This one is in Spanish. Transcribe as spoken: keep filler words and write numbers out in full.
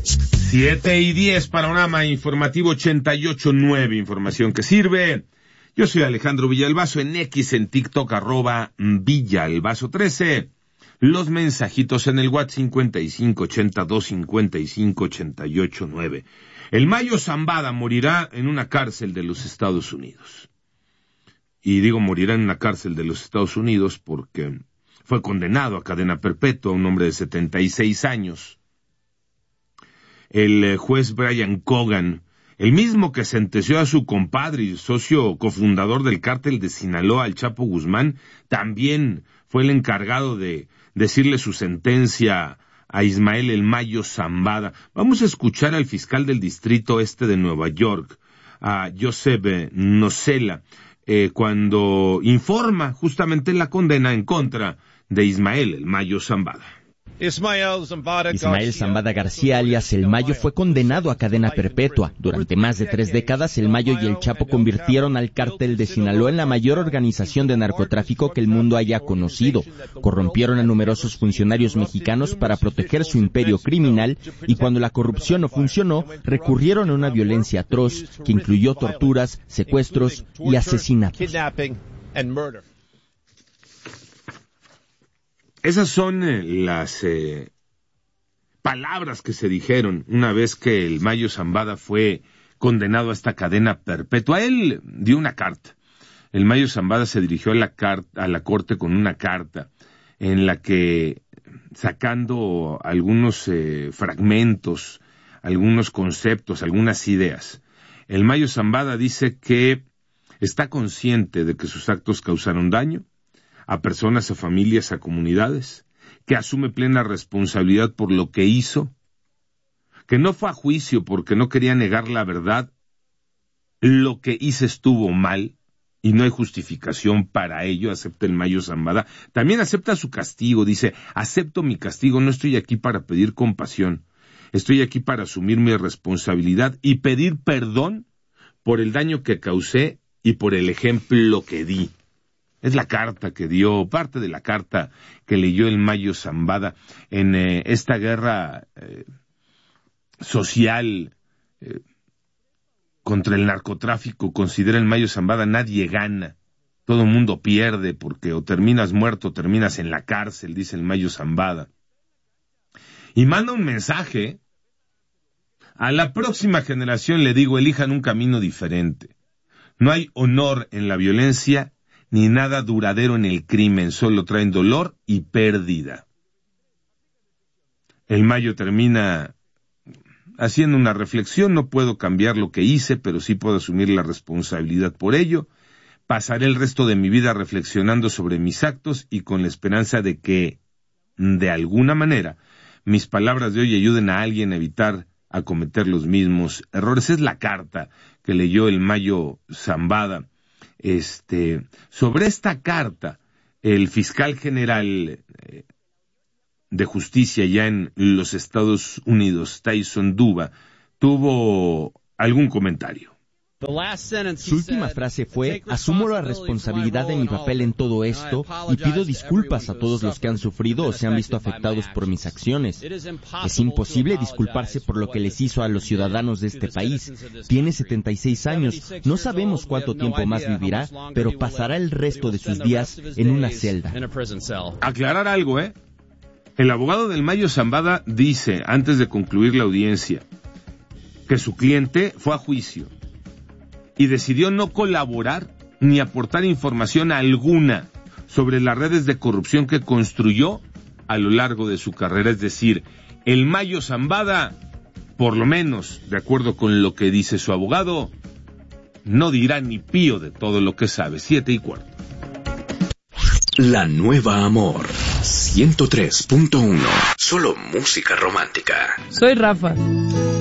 Siete y diez, panorama informativo ochenta y ocho nueve, información que sirve. Yo soy Alejandro Villalbazo, en X, en TikTok, arroba Villalbazo trece. Los mensajitos en el WhatsApp cincuenta y cinco ochenta y dos cincuenta y cinco ochenta y ocho nueve. El Mayo Zambada morirá en una cárcel de los Estados Unidos. Y digo morirá en una cárcel de los Estados Unidos porque fue condenado a cadena perpetua, un hombre de setenta y seis años. El juez Brian Cogan, el mismo que sentenció a su compadre y socio cofundador del cártel de Sinaloa, el Chapo Guzmán, también fue el encargado de decirle su sentencia a Ismael El Mayo Zambada. Vamos a escuchar al fiscal del Distrito Este de Nueva York, a Joseph Nocella, eh, cuando informa justamente la condena en contra de Ismael El Mayo Zambada. Ismael Zambada García, alias El Mayo, fue condenado a cadena perpetua. Durante más de tres décadas, El Mayo y el Chapo convirtieron al cártel de Sinaloa en la mayor organización de narcotráfico que el mundo haya conocido. Corrompieron a numerosos funcionarios mexicanos para proteger su imperio criminal y cuando la corrupción no funcionó, recurrieron a una violencia atroz que incluyó torturas, secuestros y asesinatos. Esas son eh, las eh, palabras que se dijeron una vez que el Mayo Zambada fue condenado a esta cadena perpetua. Él dio una carta. El Mayo Zambada se dirigió a la, car- a la corte con una carta en la que, sacando algunos eh, fragmentos, algunos conceptos, algunas ideas, el Mayo Zambada dice que está consciente de que sus actos causaron daño a personas, a familias, a comunidades, que asume plena responsabilidad por lo que hizo, que no fue a juicio porque no quería negar la verdad, lo que hice estuvo mal y no hay justificación para ello, acepta el Mayo Zambada. También acepta su castigo, dice, acepto mi castigo, no estoy aquí para pedir compasión, estoy aquí para asumir mi responsabilidad y pedir perdón por el daño que causé y por el ejemplo que di. Es la carta que dio, parte de la carta que leyó el Mayo Zambada en eh, esta guerra eh, social eh, contra el narcotráfico. Considera el Mayo Zambada, nadie gana, todo el mundo pierde porque o terminas muerto o terminas en la cárcel, dice el Mayo Zambada. Y manda un mensaje a la próxima generación, le digo, elijan un camino diferente. No hay honor en la violencia ni nada duradero en el crimen, solo traen dolor y pérdida. El Mayo termina haciendo una reflexión, no puedo cambiar lo que hice, pero sí puedo asumir la responsabilidad por ello. Pasaré el resto de mi vida reflexionando sobre mis actos y con la esperanza de que, de alguna manera, mis palabras de hoy ayuden a alguien a evitar a cometer los mismos errores. Es la carta que leyó el Mayo Zambada. Este, sobre esta carta, el fiscal general eh, de justicia ya en los Estados Unidos, Tyson Duba, tuvo algún comentario. Su última frase fue, asumo la responsabilidad de mi papel en todo esto y pido disculpas a todos los que han sufrido o se han visto afectados por mis acciones. Es imposible disculparse por lo que les hizo a los ciudadanos de este país. Tiene setenta y seis años, no sabemos cuánto tiempo más vivirá, pero pasará el resto de sus días en una celda. Aclarar algo, ¿eh? El abogado del Mayo Zambada dice, antes de concluir la audiencia, que su cliente fue a juicio y decidió no colaborar ni aportar información alguna sobre las redes de corrupción que construyó a lo largo de su carrera. Es decir, el Mayo Zambada, por lo menos, de acuerdo con lo que dice su abogado, no dirá ni pío de todo lo que sabe. Siete y cuarto. La Nueva Amor, ciento tres punto uno. Solo música romántica. Soy Rafa.